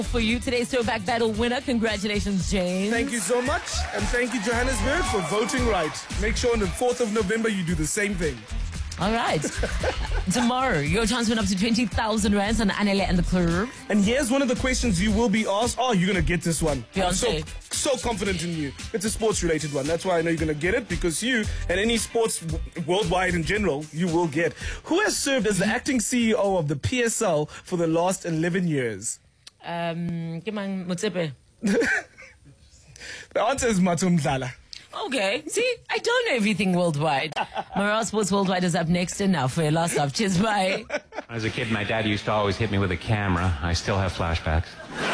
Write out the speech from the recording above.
For you, today's Throwback Battle winner. Congratulations, James. Thank you so much. And thank you, Johannesburg, for voting right. Make sure on the 4th of November you do the same thing. All right. Tomorrow, your chance went up to 20,000 rands on Anele and the Club. And here's one of the questions you will be asked. Oh, you're going to get this one. I'm Beyonce. so confident in you. It's a sports-related one. That's why I know you're going to get it, because you and any sports worldwide in general, you will get. Who has served as the acting CEO of the PSL for the last 11 years? Kimang Motsepe. The answer is Matum Dlala. Okay. See, I don't know everything worldwide. Morale Sports Worldwide is up next, and now for your last stop. Cheers, bye. As a kid, my dad used to always hit me with a camera. I still have flashbacks.